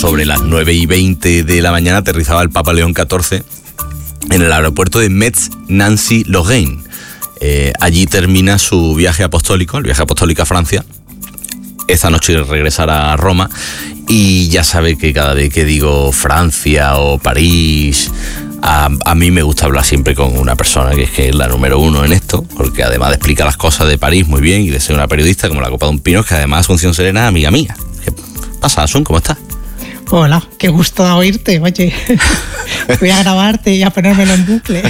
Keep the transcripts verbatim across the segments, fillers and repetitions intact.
sobre las nueve y veinte de la mañana aterrizaba el Papa León catorce en el aeropuerto de Metz-Nancy-Lorraine. Eh, allí termina su viaje apostólico, el viaje apostólico a Francia. Esta noche regresará a Roma y ya sabe que cada vez que digo Francia o París, a, a mí me gusta hablar siempre con una persona que es que es la número uno en esto, porque además explica las cosas de París muy bien y de ser una periodista como la Copa de un Pino, que además Asunción Serena es amiga mía. ¿Qué pasa, Asun? ¿Cómo estás? Hola, qué gusto oírte, oye. Voy a grabarte y a ponérmelo en bucle.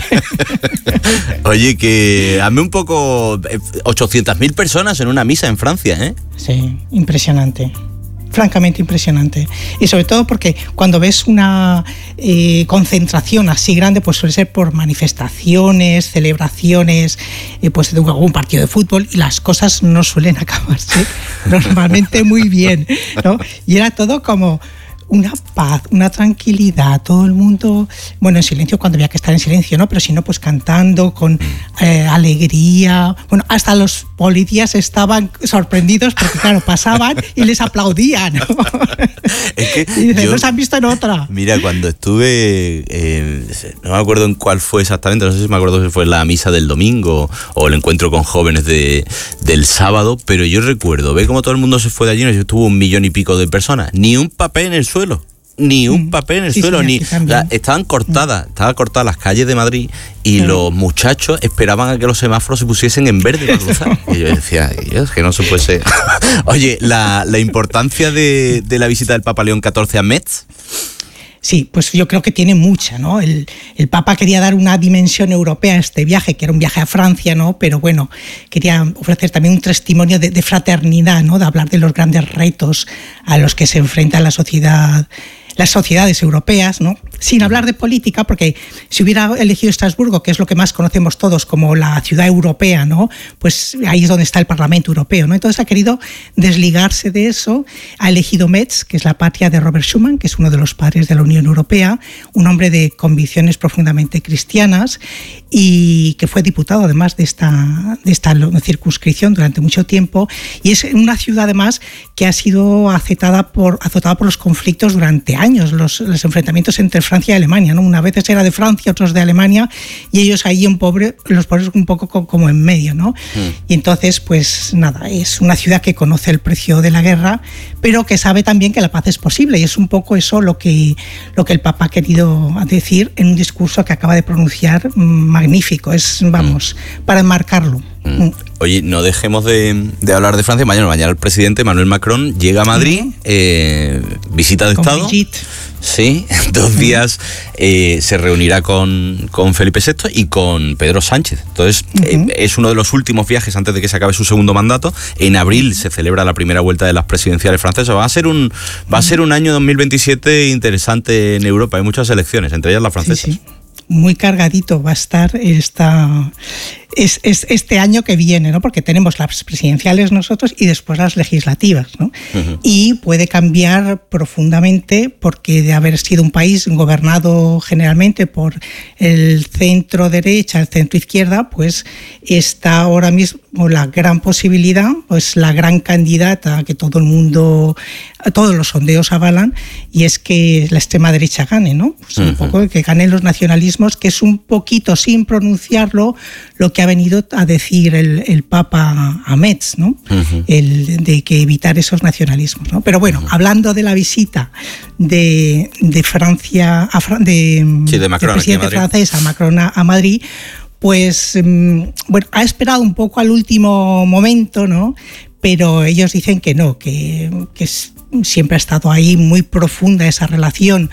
Oye, que hazme un poco... ochocientas mil personas en una misa en Francia, ¿eh? Sí, impresionante. Francamente impresionante. Y sobre todo porque cuando ves una eh, concentración así grande, pues suele ser por manifestaciones, celebraciones, eh, pues de algún partido de fútbol, y las cosas no suelen acabarse normalmente muy bien, ¿no? Y era todo como una paz, una tranquilidad, todo el mundo, bueno, en silencio cuando había que estar en silencio, ¿no? Pero si no, pues cantando, con eh, alegría. Bueno, hasta los policías estaban sorprendidos porque, claro, pasaban y les aplaudían, ¿no? Es que y dicen, yo, no se han visto en otra. Mira, cuando estuve, eh, no me acuerdo en cuál fue exactamente, no sé si me acuerdo si fue la misa del domingo o el encuentro con jóvenes de, del sábado, pero yo recuerdo, ve cómo todo el mundo se fue de allí, no estuvo un millón y pico de personas, ni un papel en el suelo. Ni un papel en el sí, suelo, sí, ni la, estaban cortadas, estaban cortadas las calles de Madrid y sí. Los muchachos esperaban a que los semáforos se pusiesen en verde para cruzar. Y yo decía, Dios, que no se puede ser. Oye, la, la importancia de, de la visita del Papa León catorce a Metz. Sí, pues yo creo que tiene mucha, ¿no? El, el Papa quería dar una dimensión europea a este viaje, que era un viaje a Francia, ¿no? Pero bueno, quería ofrecer también un testimonio de, de fraternidad, ¿no? De hablar de los grandes retos a los que se enfrenta la sociedad, las sociedades europeas, ¿no? Sin hablar de política, porque si hubiera elegido Estrasburgo, que es lo que más conocemos todos como la ciudad europea, ¿no? Pues ahí es donde está el Parlamento Europeo, ¿no? Entonces ha querido desligarse de eso, ha elegido Metz, que es la patria de Robert Schuman, que es uno de los padres de la Unión Europea, un hombre de convicciones profundamente cristianas y que fue diputado además de esta, de esta circunscripción durante mucho tiempo, y es una ciudad además que ha sido azotada por, azotada por los conflictos durante años, los, los enfrentamientos entre Francia y Alemania, ¿no? Una vez era de Francia, otros de Alemania, y ellos ahí un pobre, los pobres un poco como en medio, ¿no? Mm. Y entonces, pues nada, es una ciudad que conoce el precio de la guerra, pero que sabe también que la paz es posible, y es un poco eso lo que, lo que el Papa ha querido decir en un discurso que acaba de pronunciar, magnífico, es, vamos, mm. para enmarcarlo. Mm. Oye, no dejemos de, de hablar de Francia. Mañana, mañana el presidente Emmanuel Macron llega a Madrid, mm. eh, visita de Con Estado. Brigitte. Sí, dos días eh, se reunirá con, con Felipe sexto y con Pedro Sánchez. Entonces, uh-huh. eh, es uno de los últimos viajes antes de que se acabe su segundo mandato. En abril se celebra la primera vuelta de las presidenciales francesas. Va a ser un, va a ser un año dos mil veintisiete interesante en Europa. Hay muchas elecciones, entre ellas las francesas. Sí, sí. Muy cargadito va a estar esta, es, es este año que viene, ¿no? Porque tenemos las presidenciales nosotros y después las legislativas, ¿no? Uh-huh. Y puede cambiar profundamente porque de haber sido un país gobernado generalmente por el centro derecha, el centro izquierda, pues está ahora mismo la gran posibilidad, pues la gran candidata que todo el mundo, todos los sondeos avalan, y es que la extrema derecha gane, ¿no? Pues uh-huh. un poco que ganen los nacionalismos, que es un poquito, sin pronunciarlo, lo que ha venido a decir el, el Papa a Metz, ¿no? Uh-huh. El de que evitar esos nacionalismos, ¿no? Pero bueno, uh-huh. hablando de la visita de, de Francia, a Fra- de, sí, de Macron, del presidente aquí a francés a Macron a, a Madrid, pues bueno, ha esperado un poco al último momento, ¿no? Pero ellos dicen que no, que, que siempre ha estado ahí muy profunda esa relación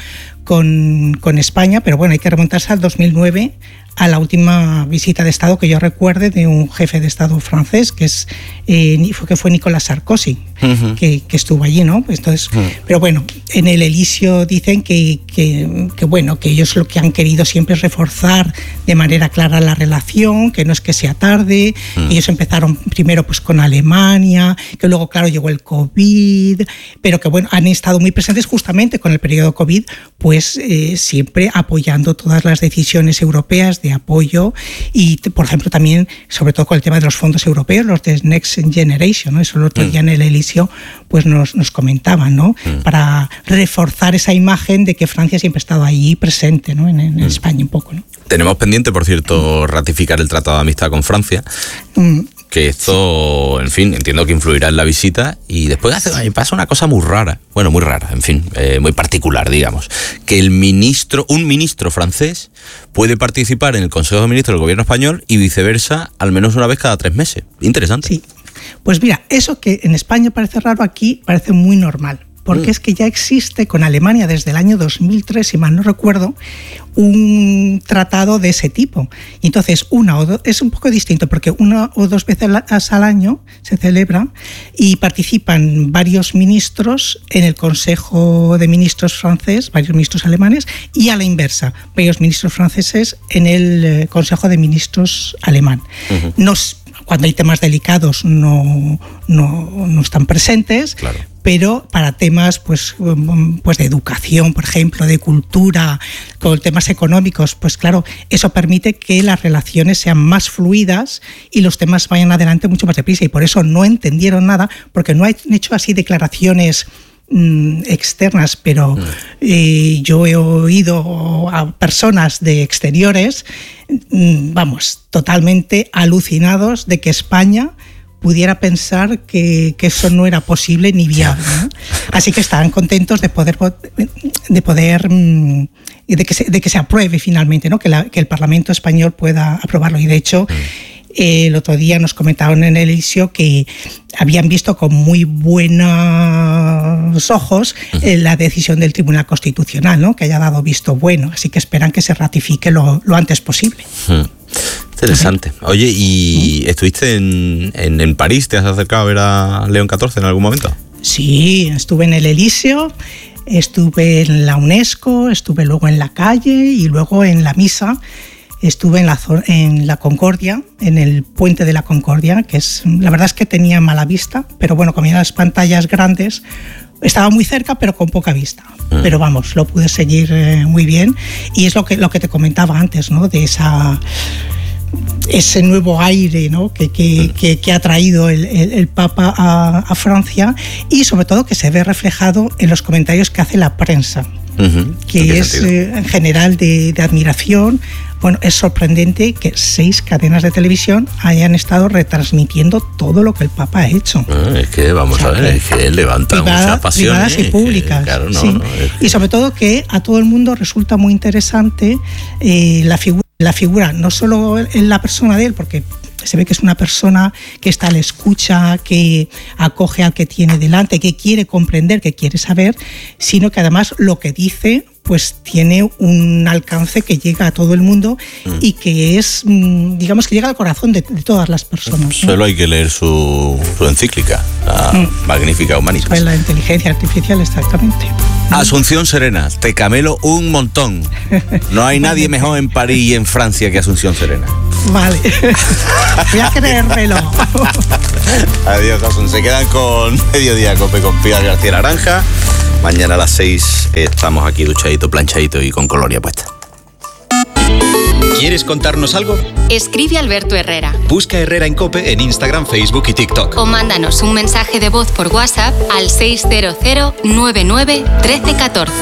con, con España, pero bueno, hay que remontarse al dos mil nueve, a la última visita de Estado que yo recuerde de un jefe de Estado francés, que es eh, que fue Nicolas Sarkozy, uh-huh. que, que estuvo allí, ¿no? Entonces, uh-huh. pero bueno, en el Elíseo dicen que, que, que bueno, que ellos lo que han querido siempre es reforzar de manera clara la relación, que no es que sea tarde, uh-huh. ellos empezaron primero pues con Alemania, que luego claro llegó el COVID, pero que bueno, han estado muy presentes justamente con el periodo COVID, pues eh, siempre apoyando todas las decisiones europeas medidas de apoyo y, por ejemplo, también, sobre todo con el tema de los fondos europeos, los de Next Generation, ¿no? Eso el otro mm. día en el Eliseo pues nos, nos comentaban, ¿no? Mm. Para reforzar esa imagen de que Francia siempre ha estado ahí presente, ¿no? En, en mm. España un poco, ¿no? Tenemos pendiente, por cierto, ratificar el Tratado de Amistad con Francia. Mm. Que esto, sí. en fin, entiendo que influirá en la visita. Y después hace, pasa una cosa muy rara, bueno, muy rara, en fin, eh, muy particular, digamos, que el ministro, un ministro francés puede participar en el Consejo de Ministros del Gobierno español y viceversa, al menos una vez cada tres meses. Interesante. Sí, pues mira, eso que en España parece raro, aquí parece muy normal. Porque mm. es que ya existe con Alemania desde el año dos mil tres, si mal no recuerdo, un tratado de ese tipo. Y entonces, una o dos, es un poco distinto, porque una o dos veces al año se celebra y participan varios ministros en el Consejo de Ministros francés, varios ministros alemanes, y a la inversa, varios ministros franceses en el Consejo de Ministros alemán. Uh-huh. Nos, cuando hay temas delicados no, no, no están presentes, claro. Pero para temas pues, pues de educación, por ejemplo, de cultura, con temas económicos, pues claro, eso permite que las relaciones sean más fluidas y los temas vayan adelante mucho más deprisa. Y por eso no entendieron nada, porque no han hecho así declaraciones mmm, externas, pero eh, yo he oído a personas de exteriores, mmm, vamos, totalmente alucinados de que España pudiera pensar que, que eso no era posible ni viable, ¿no? Así que estaban contentos de poder de poder de que se, de que se apruebe finalmente, ¿no? Que, la, que el Parlamento español pueda aprobarlo. Y de hecho, eh, el otro día nos comentaron en el Eliseo que habían visto con muy buenos ojos eh, la decisión del Tribunal Constitucional, ¿no? Que haya dado visto bueno. Así que esperan que se ratifique lo, lo antes posible. Hmm. Interesante. Oye, ¿y estuviste en, en, en París? ¿Te has acercado a ver a León catorce en algún momento? Sí, estuve en el Eliseo, estuve en la UNESCO, estuve luego en la calle y luego en la misa. Estuve en la, en la Concordia, en el puente de la Concordia, que es, la verdad es que tenía mala vista, pero bueno, como eran las pantallas grandes, estaba muy cerca, pero con poca vista. Mm. Pero vamos, lo pude seguir eh, muy bien. Y es lo que, lo que te comentaba antes, ¿no? De esa... ese nuevo aire, ¿no? que, que, que, que ha traído el, el, el Papa a, a Francia y sobre todo que se ve reflejado en los comentarios que hace la prensa, uh-huh. que es eh, en general de, de admiración. Bueno, es sorprendente que seis cadenas de televisión hayan estado retransmitiendo todo lo que el Papa ha hecho. Ah, es que vamos o sea, a ver, es que levanta privada, mucha pasión. Privadas y públicas. Que, claro, no, sí. no, es que... Y sobre todo que a todo el mundo resulta muy interesante eh, la figura La figura, no solo en la persona de él, porque se ve que es una persona que está a la escucha, que acoge al que tiene delante, que quiere comprender, que quiere saber, sino que además lo que dice pues tiene un alcance que llega a todo el mundo mm. y que es, digamos, que llega al corazón de, de todas las personas, ¿no? Solo hay que leer su, su encíclica, la mm. Magnificat Humanitas. Pues la inteligencia artificial, exactamente. Asunción Serena, te camelo un montón. No hay nadie mejor en París y en Francia que Asunción Serena. Vale, voy a creérmelo. Adiós, Asun. Se quedan con Mediodía Cope con Pilar García Naranja. Mañana a las seis estamos aquí duchadito, planchadito y con colonia puesta. ¿Quieres contarnos algo? Escribe a Alberto Herrera. Busca Herrera en Cope en Instagram, Facebook y TikTok. O mándanos un mensaje de voz por WhatsApp al seis cero cero nueve nueve uno tres uno cuatro.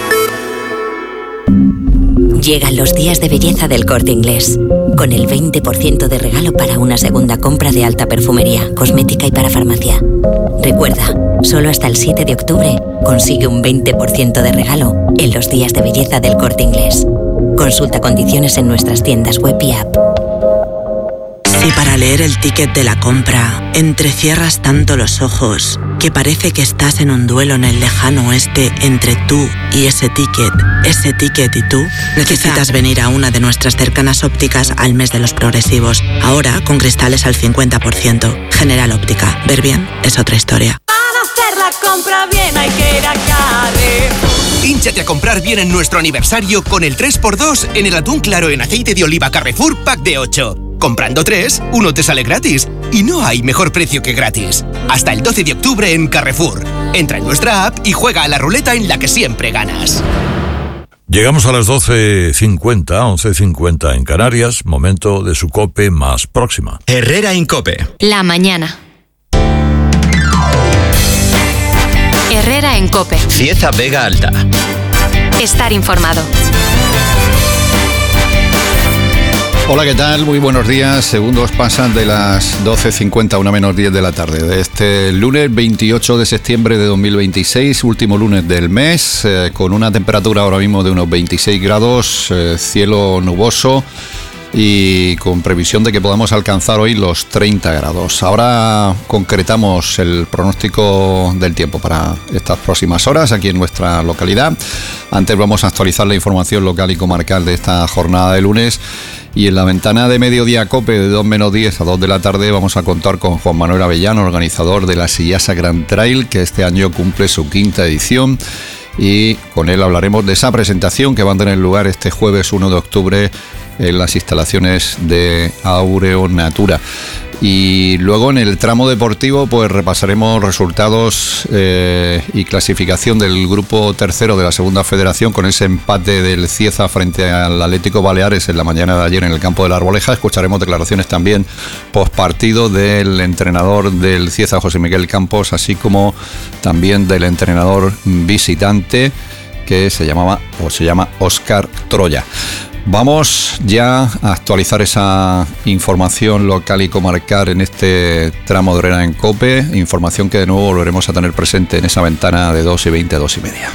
Llegan los días de belleza del Corte Inglés, con el veinte por ciento de regalo para una segunda compra de alta perfumería, cosmética y para farmacia. Recuerda, solo hasta el siete de octubre consigue un veinte por ciento de regalo en los días de belleza del Corte Inglés. Consulta condiciones en nuestras tiendas web y app. Si para leer el ticket de la compra entrecierras tanto los ojos que parece que estás en un duelo en el lejano oeste entre tú y ese ticket, ese ticket y tú, necesitas venir a una de nuestras cercanas ópticas al mes de los progresivos. Ahora con cristales al cincuenta por ciento. General Óptica. Ver bien es otra historia. Para hacer la compra bien hay que ir a Carrefour. Hínchate a comprar bien en nuestro aniversario con el tres por dos en el atún claro en aceite de oliva Carrefour Pack de ocho. Comprando tres, uno te sale gratis. Y no hay mejor precio que gratis. Hasta el doce de octubre en Carrefour. Entra en nuestra app y juega a la ruleta en la que siempre ganas. Llegamos a las doce cincuenta, once cincuenta en Canarias, momento de su COPE más próxima. Herrera en COPE. La mañana. Herrera en COPE. Cieza Vega Alta. Estar informado. Hola, ¿qué tal? Muy buenos días. Segundos pasan de las doce cincuenta, una menos diez de la tarde. De este lunes veintiocho de septiembre de dos mil veintiséis, último lunes del mes, eh, con una temperatura ahora mismo de unos veintiséis grados, eh, cielo nuboso y con previsión de que podamos alcanzar hoy los treinta grados. Ahora concretamos el pronóstico del tiempo para estas próximas horas aquí en nuestra localidad. Antes vamos a actualizar la información local y comarcal de esta jornada de lunes. Y en la ventana de mediodía COPE de dos menos diez a dos de la tarde vamos a contar con Juan Manuel Avellano, organizador de la Sillasa Grand Trail, que este año cumple su quinta edición. Y con él hablaremos de esa presentación que va a tener lugar este jueves uno de octubre en las instalaciones de Aureo Natura. Y luego en el tramo deportivo pues repasaremos resultados eh, y clasificación del grupo tercero de la segunda federación con ese empate del Cieza frente al Atlético Baleares en la mañana de ayer en el campo de la Arboleja. Escucharemos declaraciones también postpartido del entrenador del Cieza, José Miguel Campos, así como también del entrenador visitante que se llamaba o se llama Óscar Troya. Vamos ya a actualizar esa información local y comarcal en este tramo de Herrera en COPE, información que de nuevo volveremos a tener presente en esa ventana de dos y veinte a dos y media.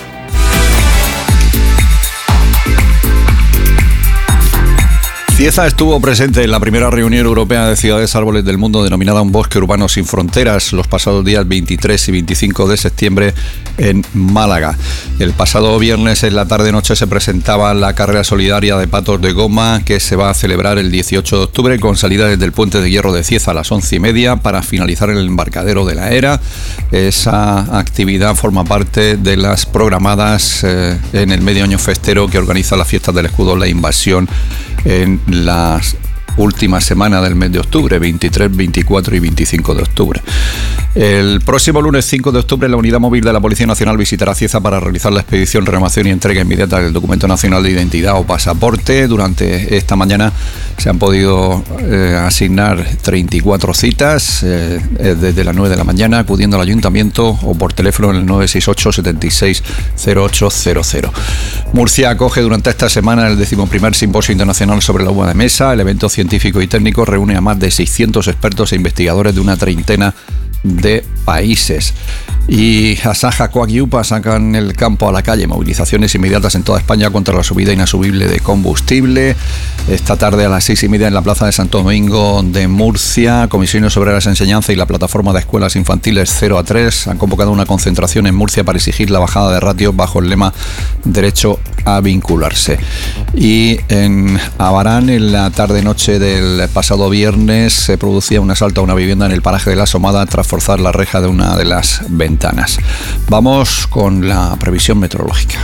Cieza estuvo presente en la primera reunión europea de ciudades árboles del mundo denominada Un Bosque Urbano Sin Fronteras los pasados días veintitrés y veinticinco de septiembre en Málaga. El pasado viernes en la tarde-noche se presentaba la carrera solidaria de patos de goma que se va a celebrar el dieciocho de octubre con salida desde el Puente de Hierro de Cieza a las once y media para finalizar en el embarcadero de la Era. Esa actividad forma parte de las programadas eh, en el medio año festero que organiza las fiestas del escudo La Invasión en las últimas semanas del mes de octubre, veintitrés, veinticuatro y veinticinco de octubre. El próximo lunes cinco de octubre la Unidad Móvil de la Policía Nacional visitará Cieza para realizar la expedición, renovación y entrega inmediata del documento nacional de identidad o pasaporte. Durante esta mañana se han podido eh, asignar treinta y cuatro citas eh, desde las nueve de la mañana acudiendo al ayuntamiento o por teléfono en el nueve seis ocho, setenta y seis, cero ocho cero cero. Murcia acoge durante esta semana el decimoprimer Simposio Internacional sobre la Uva de Mesa. El evento científico y técnico reúne a más de seiscientos expertos e investigadores de una treintena de países. Y Asaja, Coag y UPA sacan el campo a la calle. Movilizaciones inmediatas en toda España contra la subida inasumible de combustible. Esta tarde a las seis y media en la Plaza de Santo Domingo de Murcia, Comisiones Obreras de Enseñanza y la Plataforma de Escuelas Infantiles cero a tres han convocado una concentración en Murcia para exigir la bajada de ratios bajo el lema Derecho a vincularse. Y en Abarán, en la tarde-noche del pasado viernes, se producía un asalto a una vivienda en el paraje de La Somada tras forzar la reja de una de las ventanas. Vamos con la previsión meteorológica.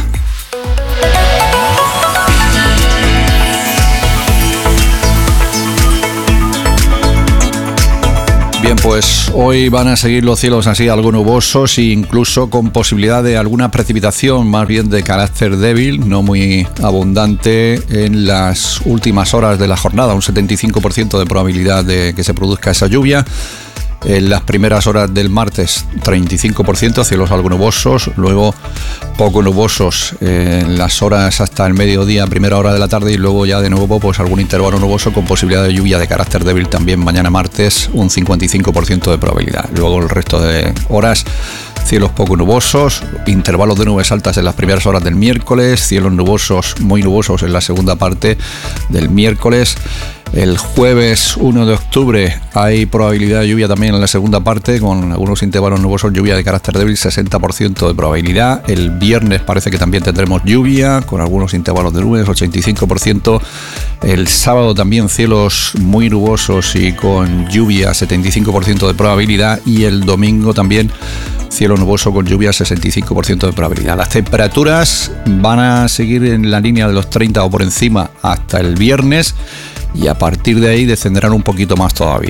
Bien, pues hoy van a seguir los cielos así algo nubosos e incluso con posibilidad de alguna precipitación más bien de carácter débil, no muy abundante en las últimas horas de la jornada, un setenta y cinco por ciento de probabilidad de que se produzca esa lluvia. En las primeras horas del martes, treinta y cinco por ciento, cielos algo nubosos, luego poco nubosos en las horas hasta el mediodía, primera hora de la tarde, y luego ya de nuevo pues algún intervalo nuboso con posibilidad de lluvia de carácter débil también mañana martes, un cincuenta y cinco por ciento de probabilidad. Luego el resto de horas, cielos poco nubosos, intervalos de nubes altas en las primeras horas del miércoles, cielos nubosos, muy nubosos en la segunda parte del miércoles. El jueves uno de octubre hay probabilidad de lluvia también en la segunda parte, con algunos intervalos nubosos, lluvia de carácter débil, sesenta por ciento de probabilidad. El viernes parece que también tendremos lluvia, con algunos intervalos de nubes, ochenta y cinco por ciento. El sábado también cielos muy nubosos y con lluvia, setenta y cinco por ciento de probabilidad. Y el domingo también cielo nuboso con lluvia, sesenta y cinco por ciento de probabilidad. Las temperaturas van a seguir en la línea de los treinta o por encima hasta el viernes, y a partir de ahí descenderán un poquito más todavía.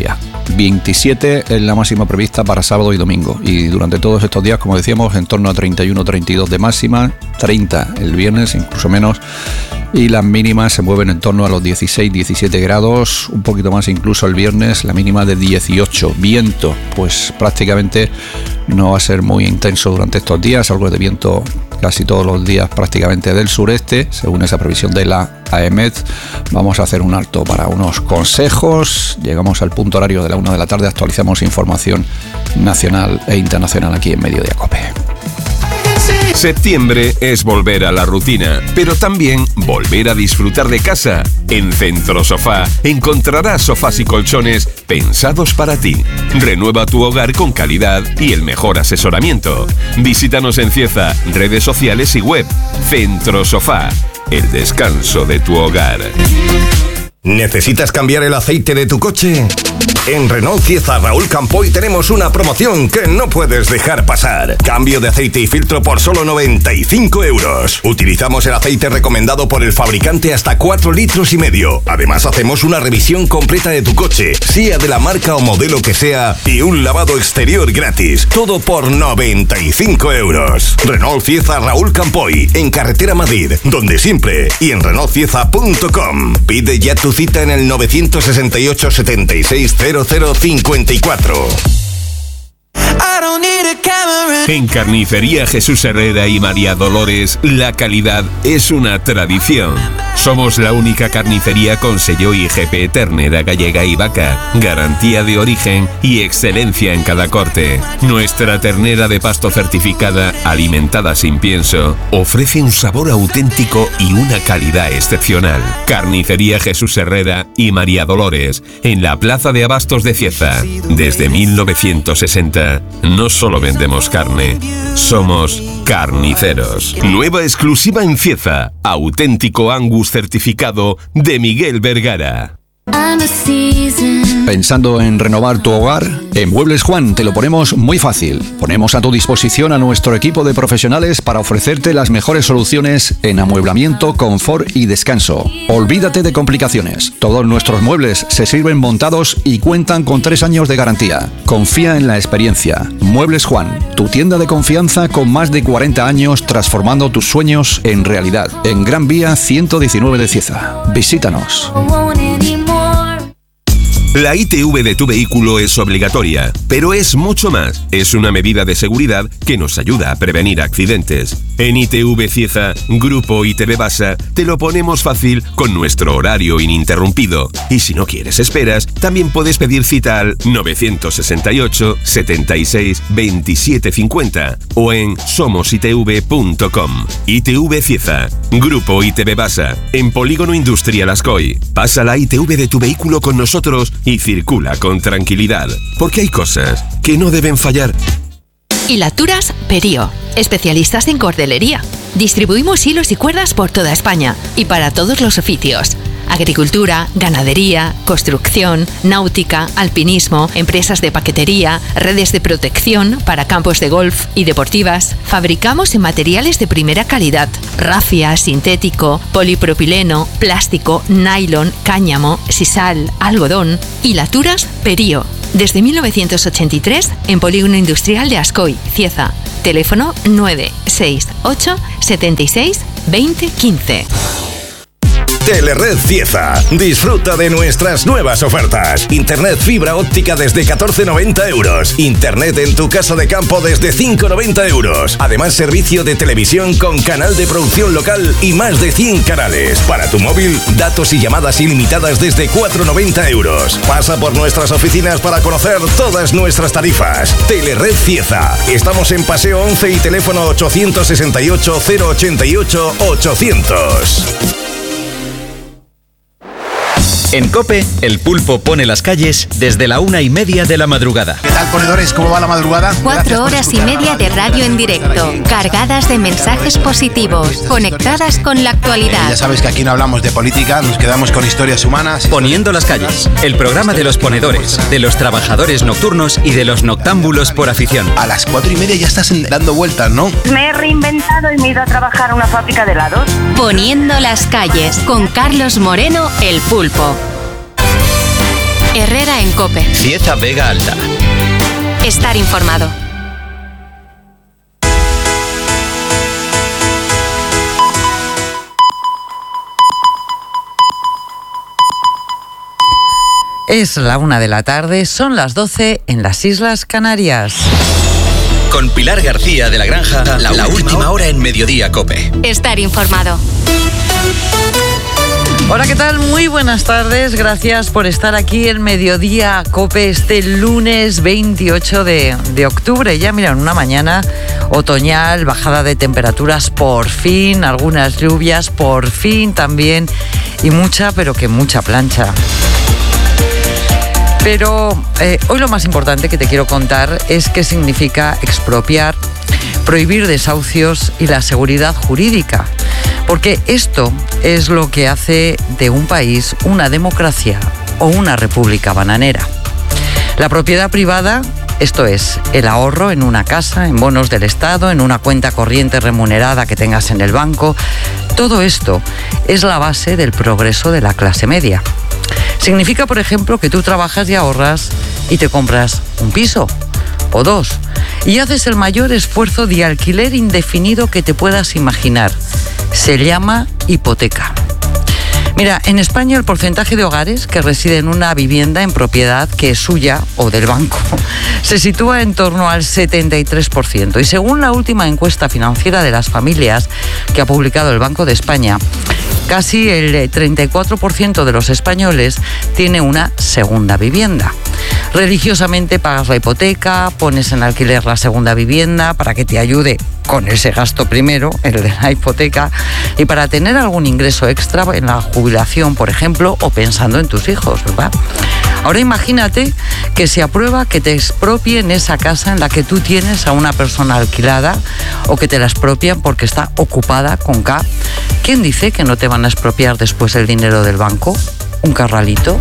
veintisiete es la máxima prevista para sábado y domingo. Y durante todos estos días, como decíamos, en torno a treinta y uno, treinta y dos de máxima, treinta el viernes, incluso menos. Y las mínimas se mueven en torno a los dieciséis, diecisiete grados, un poquito más incluso el viernes, la mínima de dieciocho. Viento, pues prácticamente no va a ser muy intenso durante estos días, algo de viento casi todos los días prácticamente del sureste, según esa previsión de la AEMET. Vamos a hacer un alto para unos consejos. Llegamos al punto horario de la una de la tarde, actualizamos información nacional e internacional aquí en Mediodía COPE. Septiembre es volver a la rutina, pero también volver a disfrutar de casa. En Centro Sofá encontrarás sofás y colchones pensados para ti. Renueva tu hogar con calidad y el mejor asesoramiento. Visítanos en Cieza, redes sociales y web. Centro Sofá, el descanso de tu hogar. ¿Necesitas cambiar el aceite de tu coche? En Renault Cieza Raúl Campoy tenemos una promoción que no puedes dejar pasar. Cambio de aceite y filtro por solo noventa y cinco euros. Utilizamos el aceite recomendado por el fabricante hasta cuatro litros y medio. Además hacemos una revisión completa de tu coche, sea de la marca o modelo que sea, y un lavado exterior gratis. Todo por noventa y cinco euros. Renault Cieza Raúl Campoy, en Carretera Madrid, donde siempre, y en renault cieza punto com. Pide ya tu cita en el nueve seis ocho, setenta y seis, cero cero cincuenta y cuatro. En Carnicería Jesús Herrera y María Dolores, la calidad es una tradición. Somos la única carnicería con sello I G P ternera gallega y vaca, garantía de origen y excelencia en cada corte. Nuestra ternera de pasto certificada, alimentada sin pienso, ofrece un sabor auténtico y una calidad excepcional. Carnicería Jesús Herrera y María Dolores, en la Plaza de Abastos de Cieza. Desde mil novecientos sesenta, no solo vendemos carne, somos carniceros. Nueva exclusiva en Cieza, auténtico Angus certificado de Miguel Vergara. ¿Pensando en renovar tu hogar? En Muebles Juan te lo ponemos muy fácil. Ponemos a tu disposición a nuestro equipo de profesionales para ofrecerte las mejores soluciones en amueblamiento, confort y descanso. Olvídate de complicaciones. Todos nuestros muebles se sirven montados y cuentan con tres años de garantía. Confía en la experiencia. Muebles Juan, tu tienda de confianza con más de cuarenta años transformando tus sueños en realidad. En Gran Vía ciento diecinueve de Cieza. Visítanos. La I T V de tu vehículo es obligatoria, pero es mucho más. Es una medida de seguridad que nos ayuda a prevenir accidentes. En I T V Cieza, Grupo I T V Basa, te lo ponemos fácil con nuestro horario ininterrumpido. Y si no quieres esperas, también puedes pedir cita al nueve seis ocho, setenta y seis, veintisiete cincuenta o en somos i t v punto com. I T V Cieza, Grupo I T V Basa, en Polígono Industrial Ascoy. Pasa la I T V de tu vehículo con nosotros y circula con tranquilidad, porque hay cosas que no deben fallar. Hilaturas Perío, especialistas en cordelería. Distribuimos hilos y cuerdas por toda España y para todos los oficios. Agricultura, ganadería, construcción, náutica, alpinismo, empresas de paquetería, redes de protección para campos de golf y deportivas. Fabricamos en materiales de primera calidad: rafia, sintético, polipropileno, plástico, nylon, cáñamo, sisal, algodón. Hilaturas Perío. Desde mil novecientos ochenta y tres en Polígono Industrial de Ascoy, Cieza. Teléfono nueve seis ocho, setenta y seis, veinte quince. Telered Cieza. Disfruta de nuestras nuevas ofertas. Internet fibra óptica desde catorce noventa euros. Internet en tu casa de campo desde cinco noventa euros. Además, servicio de televisión con canal de producción local y más de cien canales. Para tu móvil, datos y llamadas ilimitadas desde cuatro noventa euros. Pasa por nuestras oficinas para conocer todas nuestras tarifas. Telered Cieza. Estamos en Paseo once y teléfono ochocientos sesenta y ocho, cero ochenta y ocho, ochocientos. En COPE, el pulpo pone las calles desde la una y media de la madrugada. ¿Qué tal, ponedores? ¿Cómo va la madrugada? Cuatro horas y media de radio en directo, cargadas de mensajes positivos, conectadas con la actualidad. Ya sabes que aquí no hablamos de política, nos quedamos con historias humanas. Poniendo las calles, el programa de los ponedores, de los trabajadores nocturnos y de los noctámbulos por afición. A las cuatro y media ya estás dando vueltas, ¿no? Me he reinventado y me he ido a trabajar a una fábrica de helados. Poniendo las calles, con Carlos Moreno, el pulpo. Herrera en COPE. Cieza Vega Alta. Estar informado. Es la una de la tarde, son las doce en las Islas Canarias. Con Pilar García de la Granja, la, la última hora en Mediodía COPE. Estar informado. Hola, ¿qué tal? Muy buenas tardes. Gracias por estar aquí en Mediodía COPE este lunes veintiocho de, de octubre. Ya miran, una mañana otoñal, bajada de temperaturas por fin, algunas lluvias por fin también y mucha, pero que mucha plancha. Pero eh, hoy lo más importante que te quiero contar es qué significa expropiar, prohibir desahucios y la seguridad jurídica. Porque esto es lo que hace de un país una democracia o una república bananera. La propiedad privada, esto es, el ahorro en una casa, en bonos del Estado, en una cuenta corriente remunerada que tengas en el banco, todo esto es la base del progreso de la clase media. Significa, por ejemplo, que tú trabajas y ahorras y te compras un piso o dos y haces el mayor esfuerzo de alquiler indefinido que te puedas imaginar. Se llama hipoteca. Mira, en España el porcentaje de hogares que residen en una vivienda en propiedad que es suya o del banco se sitúa en torno al setenta y tres por ciento. Y según la última encuesta financiera de las familias que ha publicado el Banco de España, casi el treinta y cuatro por ciento de los españoles tiene una segunda vivienda. Religiosamente pagas la hipoteca, pones en alquiler la segunda vivienda para que te ayude con ese gasto primero, el de la hipoteca, y para tener algún ingreso extra en la jubilación, por ejemplo, o pensando en tus hijos, ¿verdad? Ahora imagínate que se aprueba que te expropien esa casa en la que tú tienes a una persona alquilada o que te la expropian porque está ocupada con K. ¿Quién dice que no te van a expropiar después el dinero del banco? ¿Un carralito?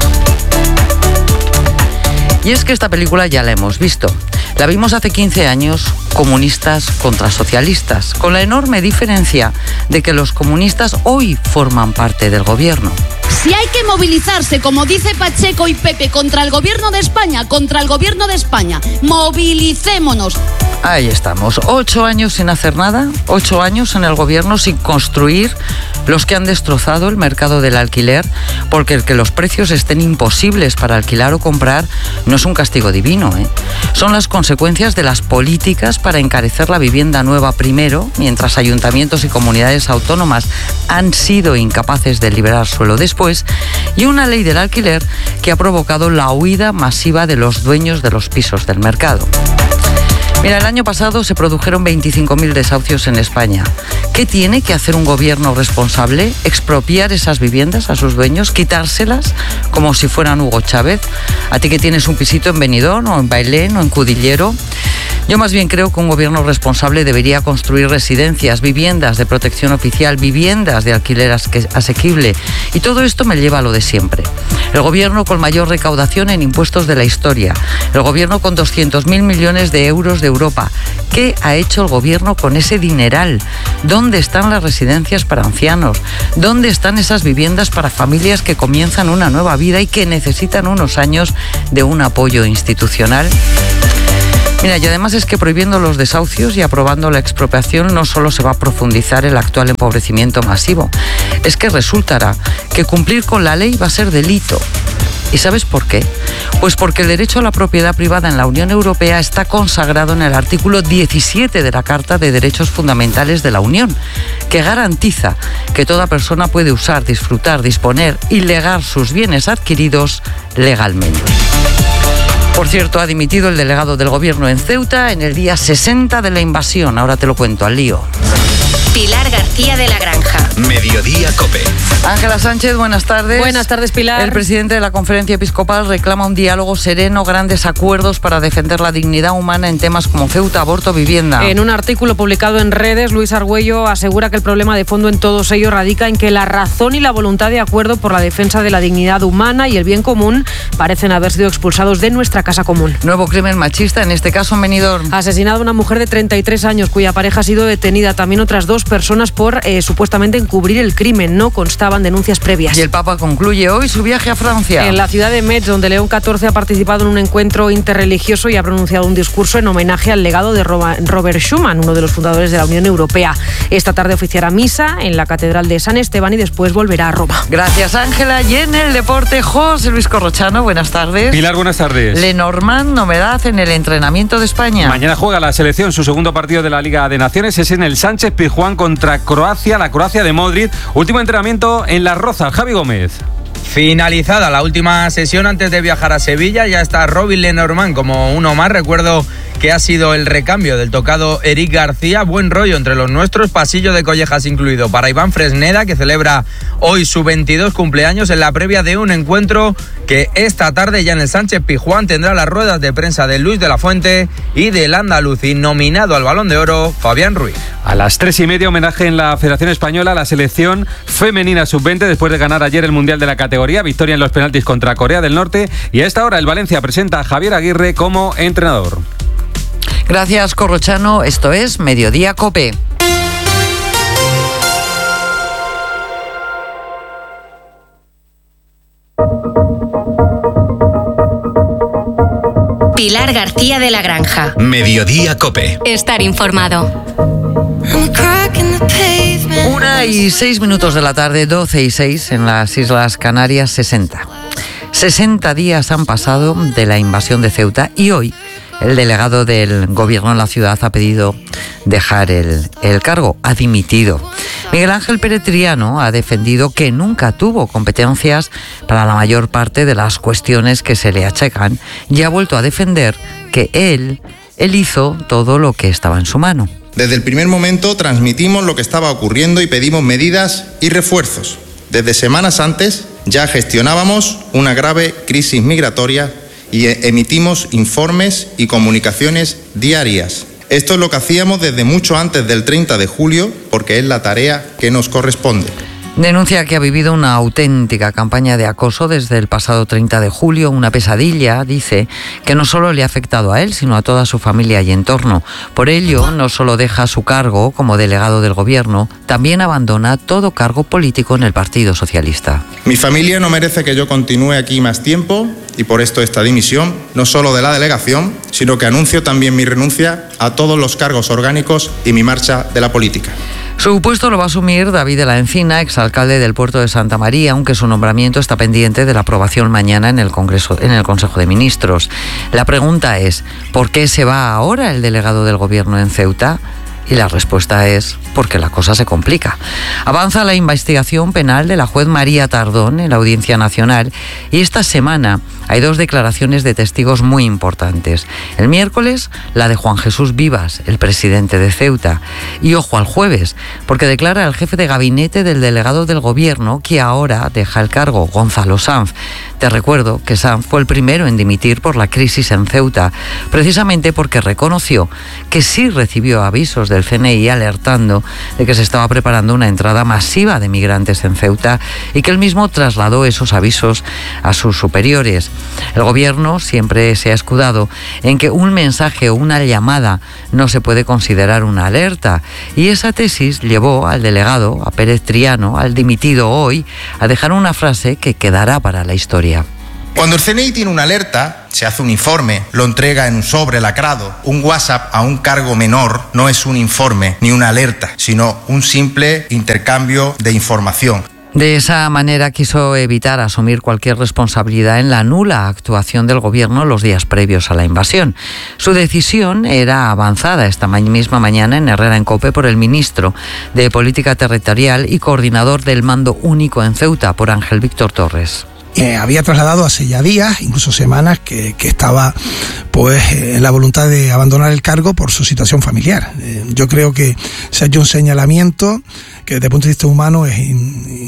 Y es que esta película ya la hemos visto. La vimos hace quince años, comunistas contra socialistas, con la enorme diferencia de que los comunistas hoy forman parte del gobierno. Si hay que movilizarse, como dice Pacheco y Pepe, contra el gobierno de España, contra el gobierno de España, movilicémonos. Ahí estamos, ocho años sin hacer nada, ocho años en el gobierno sin construir, los que han destrozado el mercado del alquiler, porque el que los precios estén imposibles para alquilar o comprar no es un castigo divino, ¿eh? Son las consecuencias de las políticas para encarecer la vivienda nueva primero, mientras ayuntamientos y comunidades autónomas han sido incapaces de liberar suelo después, y una ley del alquiler que ha provocado la huida masiva de los dueños de los pisos del mercado. Mira, el año pasado se produjeron veinticinco mil desahucios en España. ¿Qué tiene que hacer un gobierno responsable? ¿Expropiar esas viviendas a sus dueños? ¿Quitárselas como si fueran Hugo Chávez? ¿A ti que tienes un pisito en Benidorm o en Bailén o en Cudillero? Yo más bien creo que un gobierno responsable debería construir residencias, viviendas de protección oficial, viviendas de alquiler asequible. Y todo esto me lleva a lo de siempre. El gobierno con mayor recaudación en impuestos de la historia. El gobierno con doscientos mil millones de euros de Europa. ¿Qué ha hecho el gobierno con ese dineral? ¿Dónde están las residencias para ancianos? ¿Dónde están esas viviendas para familias que comienzan una nueva vida y que necesitan unos años de un apoyo institucional? Mira, y además es que prohibiendo los desahucios y aprobando la expropiación no solo se va a profundizar el actual empobrecimiento masivo, es que resultará que cumplir con la ley va a ser delito. ¿Y sabes por qué? Pues porque el derecho a la propiedad privada en la Unión Europea está consagrado en el artículo diecisiete de la Carta de Derechos Fundamentales de la Unión, que garantiza que toda persona puede usar, disfrutar, disponer y legar sus bienes adquiridos legalmente. Por cierto, ha dimitido el delegado del gobierno en Ceuta en el día sesenta de la invasión. Ahora te lo cuento, al lío. Pilar García de la Granja. Mediodía COPE. Ángela Sánchez, buenas tardes. Buenas tardes, Pilar. El presidente de la Conferencia Episcopal reclama un diálogo sereno, grandes acuerdos para defender la dignidad humana en temas como Ceuta, aborto, vivienda. En un artículo publicado en redes, Luis Argüello asegura que el problema de fondo en todos ellos radica en que la razón y la voluntad de acuerdo por la defensa de la dignidad humana y el bien común parecen haber sido expulsados de nuestra casa común. Nuevo crimen machista, en este caso en Benidorm. Asesinada una mujer de treinta y tres años cuya pareja ha sido detenida. También otras dos dos personas por eh, supuestamente encubrir el crimen. No constaban denuncias previas. Y el Papa concluye hoy su viaje a Francia. En la ciudad de Metz, donde León catorce ha participado en un encuentro interreligioso y ha pronunciado un discurso en homenaje al legado de Robert Schuman, uno de los fundadores de la Unión Europea. Esta tarde oficiará misa en la Catedral de San Esteban y después volverá a Roma. Gracias, Ángela. Y en el deporte, José Luis Corrochano, buenas tardes. Pilar, buenas tardes. Lenormand, novedad en el entrenamiento de España. Mañana juega la selección su segundo partido de la Liga de Naciones, es en el Sánchez Pizjuán contra Croacia, la Croacia de Modric. Último entrenamiento en Las Rozas. Javi Gómez. Finalizada la última sesión antes de viajar a Sevilla, ya está Robin Lenormand como uno más. Recuerdo que ha sido el recambio del tocado Eric García. Buen rollo entre los nuestros, pasillo de collejas incluido para Iván Fresneda, que celebra hoy su veintidós cumpleaños en la previa de un encuentro que esta tarde ya en el Sánchez Pizjuán tendrá las ruedas de prensa de Luis de la Fuente y del andalucí nominado al Balón de Oro, Fabián Ruiz. A las tres y media, homenaje en la Federación Española a la selección femenina sub veinte después de ganar ayer el Mundial de la categoría. Victoria en los penaltis contra Corea del Norte. Y a esta hora el Valencia presenta a Javier Aguirre como entrenador. Gracias, Corrochano. Esto es Mediodía COPE. Pilar García de la Granja. Mediodía COPE. Estar informado. Una y seis minutos de la tarde, doce y seis en las Islas Canarias, sesenta. sesenta días han pasado de la invasión de Ceuta y hoy el delegado del gobierno en la ciudad ha pedido dejar el, el cargo, ha dimitido. Miguel Ángel Pérez Triano ha defendido que nunca tuvo competencias para la mayor parte de las cuestiones que se le achacan y ha vuelto a defender que él, él hizo todo lo que estaba en su mano. Desde el primer momento transmitimos lo que estaba ocurriendo y pedimos medidas y refuerzos. Desde semanas antes ya gestionábamos una grave crisis migratoria y emitimos informes y comunicaciones diarias. Esto es lo que hacíamos desde mucho antes del treinta de julio, porque es la tarea que nos corresponde. Denuncia que ha vivido una auténtica campaña de acoso desde el pasado treinta de julio, una pesadilla, dice, que no solo le ha afectado a él, sino a toda su familia y entorno. Por ello, no solo deja su cargo como delegado del gobierno, también abandona todo cargo político en el Partido Socialista. Mi familia no merece que yo continúe aquí más tiempo y por esto esta dimisión, no solo de la delegación, sino que anuncio también mi renuncia a todos los cargos orgánicos y mi marcha de la política. Su puesto lo va a asumir David de la Encina, exalcalde del puerto de Santa María, aunque su nombramiento está pendiente de la aprobación mañana en el Congreso, en el Consejo de Ministros. La pregunta es, ¿por qué se va ahora el delegado del gobierno en Ceuta? Y la respuesta es porque la cosa se complica. Avanza la investigación penal de la juez María Tardón en la Audiencia Nacional y esta semana hay dos declaraciones de testigos muy importantes. El miércoles, la de Juan Jesús Vivas, el presidente de Ceuta. Y ojo al jueves, porque declara el jefe de gabinete del delegado del gobierno que ahora deja el cargo, Gonzalo Sanz. Te recuerdo que Sanz fue el primero en dimitir por la crisis en Ceuta, precisamente porque reconoció que sí recibió avisos del C N I alertando de que se estaba preparando una entrada masiva de migrantes en Ceuta y que él mismo trasladó esos avisos a sus superiores. El gobierno siempre se ha escudado en que un mensaje o una llamada no se puede considerar una alerta y esa tesis llevó al delegado, a Pérez Triano, al dimitido hoy, a dejar una frase que quedará para la historia. Cuando el C N I tiene una alerta, se hace un informe, lo entrega en un sobre lacrado. Un WhatsApp a un cargo menor no es un informe ni una alerta, sino un simple intercambio de información. De esa manera quiso evitar asumir cualquier responsabilidad en la nula actuación del gobierno los días previos a la invasión. Su decisión era avanzada esta misma mañana en Herrera en COPE por el ministro de Política Territorial y coordinador del Mando Único en Ceuta, por Ángel Víctor Torres. Eh, había trasladado hace ya días, incluso semanas, que, que estaba pues en la voluntad de abandonar el cargo por su situación familiar. Eh, yo creo que se ha hecho un señalamiento que desde el punto de vista humano es in,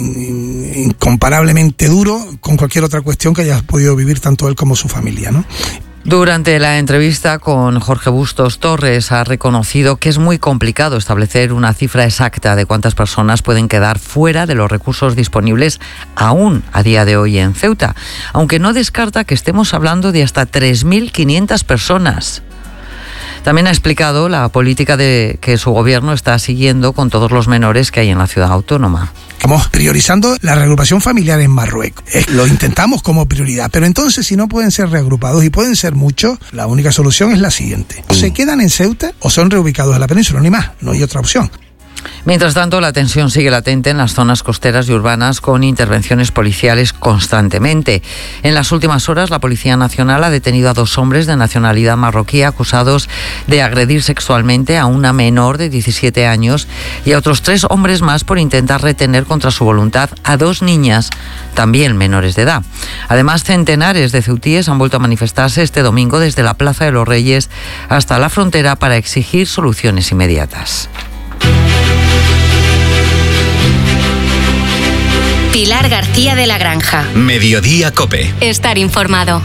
in, incomparablemente duro con cualquier otra cuestión que haya podido vivir tanto él como su familia, ¿no? Durante la entrevista con Jorge Bustos, Torres ha reconocido que es muy complicado establecer una cifra exacta de cuántas personas pueden quedar fuera de los recursos disponibles aún a día de hoy en Ceuta, aunque no descarta que estemos hablando de hasta tres mil quinientas personas. También ha explicado la política de que su gobierno está siguiendo con todos los menores que hay en la ciudad autónoma. Estamos priorizando la reagrupación familiar en Marruecos. Lo intentamos como prioridad, pero entonces si no pueden ser reagrupados y pueden ser muchos, la única solución es la siguiente. O se quedan en Ceuta o son reubicados en la península, ni más, no hay otra opción. Mientras tanto, la tensión sigue latente en las zonas costeras y urbanas con intervenciones policiales constantemente. En las últimas horas, la Policía Nacional ha detenido a dos hombres de nacionalidad marroquí acusados de agredir sexualmente a una menor de diecisiete años y a otros tres hombres más por intentar retener contra su voluntad a dos niñas, también menores de edad. Además, centenares de ceutíes han vuelto a manifestarse este domingo desde la Plaza de los Reyes hasta la frontera para exigir soluciones inmediatas. Pilar García de la Granja. Mediodía COPE. Estar informado.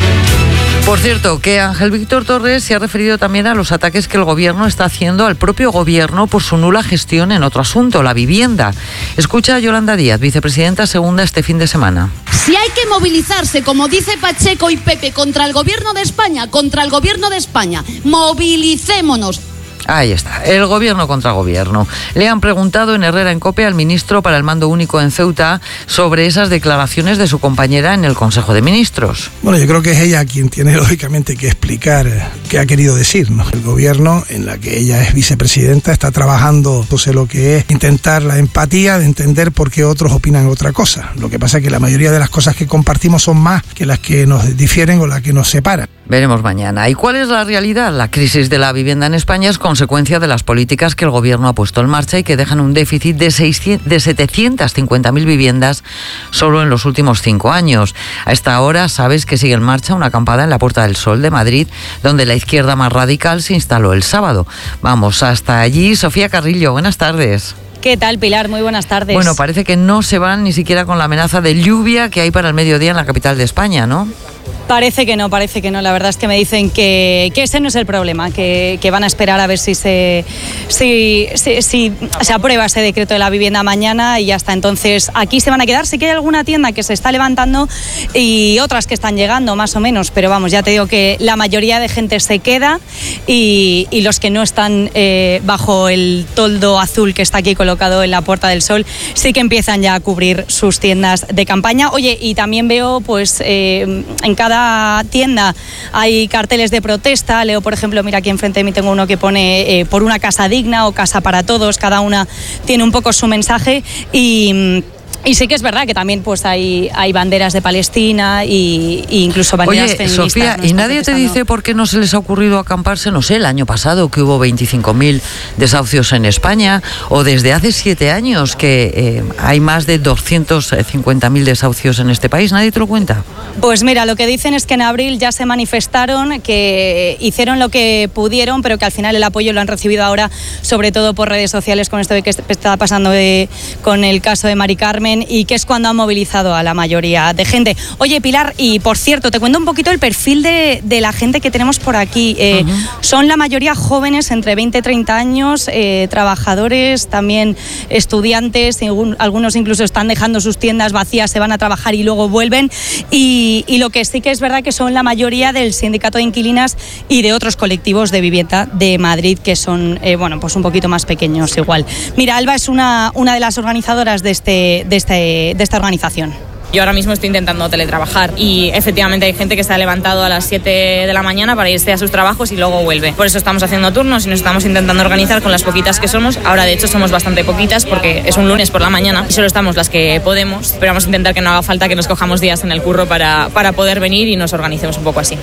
Por cierto, que Ángel Víctor Torres se ha referido también a los ataques que el gobierno está haciendo al propio gobierno por su nula gestión en otro asunto, la vivienda. Escucha a Yolanda Díaz, vicepresidenta segunda este fin de semana. Si hay que movilizarse, como dice Pacheco y Pepe, contra el gobierno de España, contra el gobierno de España, movilicémonos. Ahí está, el gobierno contra gobierno. Le han preguntado en Herrera en COPE al ministro para el mando único en Ceuta sobre esas declaraciones de su compañera en el Consejo de Ministros. Bueno, yo creo que es ella quien tiene lógicamente que explicar qué ha querido decir, ¿no? El gobierno, en la que ella es vicepresidenta, está trabajando, no sé lo que es, intentar la empatía de entender por qué otros opinan otra cosa. Lo que pasa es que la mayoría de las cosas que compartimos son más que las que nos difieren o las que nos separan. Veremos mañana. ¿Y cuál es la realidad? La crisis de la vivienda en España es consecuencia de las políticas que el gobierno ha puesto en marcha y que dejan un déficit de, seiscientas, de setecientas cincuenta mil viviendas solo en los últimos cinco años. A esta hora sabes que sigue en marcha una acampada en la Puerta del Sol de Madrid, donde la izquierda más radical se instaló el sábado. Vamos hasta allí. Sofía Carrillo, buenas tardes. ¿Qué tal, Pilar? Muy buenas tardes. Bueno, parece que no se van ni siquiera con la amenaza de lluvia que hay para el mediodía en la capital de España, ¿no? Parece que no, parece que no. La verdad es que me dicen que, que ese no es el problema, que, que van a esperar a ver si se, si, si, si se aprueba ese decreto de la vivienda mañana y hasta entonces aquí se van a quedar. Sí que hay alguna tienda que se está levantando y otras que están llegando, más o menos, pero vamos, ya te digo que la mayoría de gente se queda y, y los que no están eh, bajo el toldo azul que está aquí colocado en la Puerta del Sol sí que empiezan ya a cubrir sus tiendas de campaña. Oye, y también veo pues eh, en cada tienda hay carteles de protesta. Leo, por ejemplo, mira, aquí enfrente de mí tengo uno que pone eh, por una casa digna o casa para todos. Cada una tiene un poco su mensaje y... Y sí que es verdad que también pues hay, hay banderas de Palestina y, y incluso banderas Oye, feministas. Sofía, ¿no? ¿y nadie te dice por qué no se les ha ocurrido acamparse, no sé, el año pasado que hubo veinticinco mil desahucios en España o desde hace siete años que eh, hay más de doscientos cincuenta mil desahucios en este país? ¿Nadie te lo cuenta? Pues mira, lo que dicen es que en abril ya se manifestaron, que hicieron lo que pudieron, pero que al final el apoyo lo han recibido ahora, sobre todo por redes sociales, con esto de que está pasando de, con el caso de Mari Carmen, y que es cuando han movilizado a la mayoría de gente. Oye, Pilar, y por cierto, te cuento un poquito el perfil de, de la gente que tenemos por aquí. Eh, uh-huh. Son la mayoría jóvenes, entre veinte y treinta años, eh, trabajadores, también estudiantes, algunos incluso están dejando sus tiendas vacías, se van a trabajar y luego vuelven. Y, y lo que sí que es verdad que son la mayoría del sindicato de inquilinas y de otros colectivos de vivienda de Madrid, que son, eh, bueno, pues un poquito más pequeños igual. Mira, Alba es una, una de las organizadoras de este, de este de esta organización. Yo ahora mismo estoy intentando teletrabajar y efectivamente hay gente que se ha levantado a las siete de la mañana para irse a sus trabajos y luego vuelve. Por eso estamos haciendo turnos y nos estamos intentando organizar con las poquitas que somos. Ahora de hecho somos bastante poquitas porque es un lunes por la mañana y solo estamos las que podemos. Pero vamos a intentar que no haga falta que nos cojamos días en el curro para, para poder venir y nos organicemos un poco así.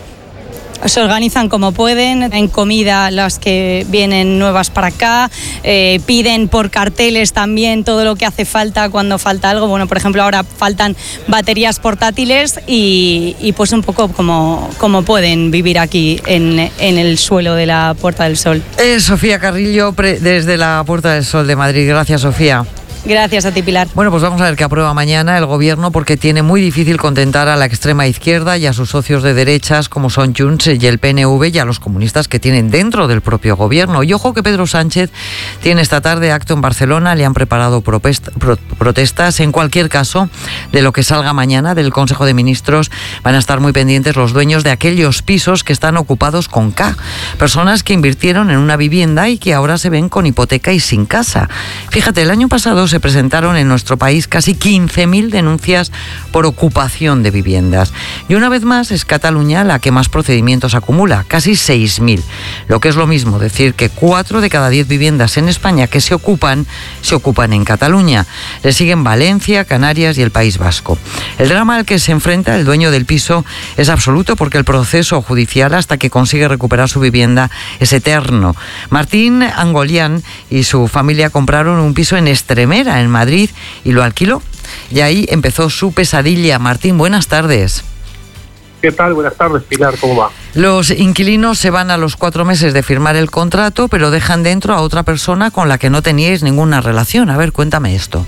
Se organizan como pueden, en comida las que vienen nuevas para acá, eh, piden por carteles también todo lo que hace falta cuando falta algo. Bueno, por ejemplo, ahora faltan baterías portátiles y, y pues un poco como, como pueden vivir aquí en, en el suelo de la Puerta del Sol. Es Sofía Carrillo pre- desde la Puerta del Sol de Madrid. Gracias, Sofía. Gracias a ti, Pilar. Bueno, pues vamos a ver qué aprueba mañana el Gobierno, porque tiene muy difícil contentar a la extrema izquierda y a sus socios de derechas como son Junts y el P N V y a los comunistas que tienen dentro del propio Gobierno. Y ojo que Pedro Sánchez tiene esta tarde acto en Barcelona, le han preparado propest- pro- protestas. En cualquier caso, de lo que salga mañana del Consejo de Ministros van a estar muy pendientes los dueños de aquellos pisos que están ocupados con K. Personas que invirtieron en una vivienda y que ahora se ven con hipoteca y sin casa. Fíjate, el año pasado se presentaron en nuestro país casi quince mil denuncias por ocupación de viviendas. Y una vez más es Cataluña la que más procedimientos acumula, casi seis mil. Lo que es lo mismo decir que cuatro de cada diez viviendas en España que se ocupan, se ocupan en Cataluña. Le siguen Valencia, Canarias y el País Vasco. El drama al que se enfrenta el dueño del piso es absoluto porque el proceso judicial hasta que consigue recuperar su vivienda es eterno. Martín Angolián y su familia compraron un piso en Extremadura, en Madrid, y lo alquiló. Y ahí empezó su pesadilla. Martín, buenas tardes. ¿Qué tal? Buenas tardes, Pilar, ¿cómo va? Los inquilinos se van a los cuatro meses de firmar el contrato, pero dejan dentro a otra persona con la que no teníais ninguna relación. A ver, cuéntame esto.